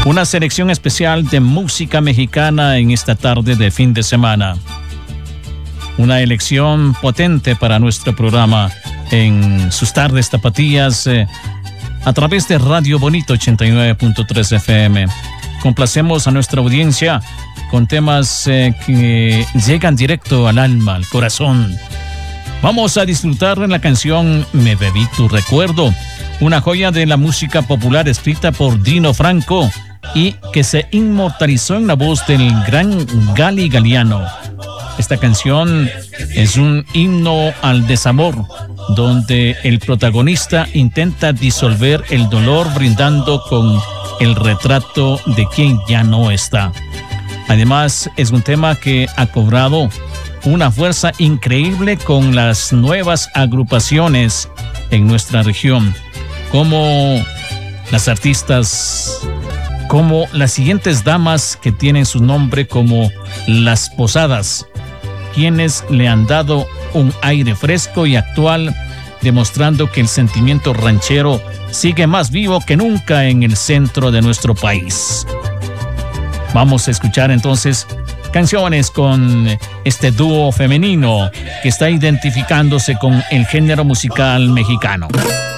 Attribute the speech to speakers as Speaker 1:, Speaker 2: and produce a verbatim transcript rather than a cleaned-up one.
Speaker 1: Una selección especial de música mexicana en esta tarde de fin de semana. Una elección potente para nuestro programa en sus tardes tapatías eh, a través de Radio Bonito ochenta y nueve punto tres F M. Complacemos a nuestra audiencia con temas eh, que llegan directo al alma, al corazón. Vamos a disfrutar en la canción Me Bebí Tu Recuerdo, una joya de la música popular escrita por Dino Franco y que se inmortalizó en la voz del gran Gali Galiano. Esta canción es un himno al desamor, donde el protagonista intenta disolver el dolor brindando con el retrato de quien ya no está. Además, es un tema que ha cobrado una fuerza increíble con las nuevas agrupaciones en nuestra región, como las artistas, como las siguientes damas que tienen su nombre como Las Posadas, quienes le han dado un aire fresco y actual, demostrando que el sentimiento ranchero sigue más vivo que nunca en el centro de nuestro país. Vamos a escuchar entonces canciones con este dúo femenino que está identificándose con el género musical mexicano.